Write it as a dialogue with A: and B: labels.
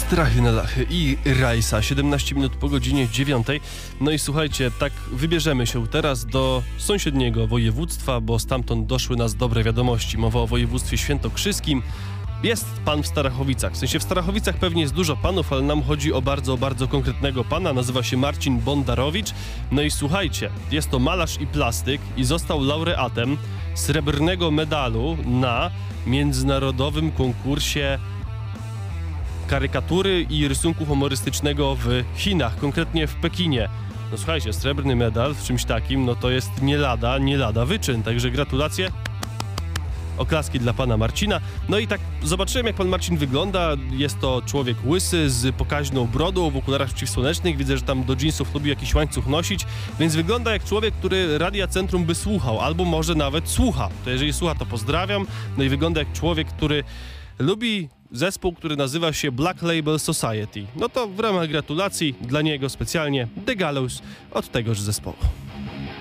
A: Strachy na lachy i Rajsa, 17 minut po godzinie 9. No i słuchajcie, tak wybierzemy się teraz do sąsiedniego województwa, bo stamtąd doszły nas dobre wiadomości. Mowa o województwie świętokrzyskim. Jest pan w Starachowicach. W sensie w Starachowicach pewnie jest dużo panów, ale nam chodzi o bardzo konkretnego pana. Nazywa się Marcin Bondarowicz. No i słuchajcie, jest to malarz i plastyk i został laureatem srebrnego medalu na międzynarodowym konkursie karykatury i rysunku humorystycznego w Chinach, konkretnie w Pekinie. No słuchajcie, srebrny medal w czymś takim, no to jest nie lada wyczyn, także gratulacje. Oklaski dla pana Marcina. No i tak zobaczyłem, jak pan Marcin wygląda. Jest to człowiek łysy, z pokaźną brodą, w okularach przeciwsłonecznych. Widzę, że tam do dżinsów lubi jakiś łańcuch nosić, więc wygląda jak człowiek, który Radia Centrum by słuchał, albo może nawet słucha. To jeżeli słucha, to pozdrawiam. No i wygląda jak człowiek, który lubi zespół, który nazywa się Black Label Society. No to w ramach gratulacji dla niego specjalnie The Gallows od tegoż zespołu.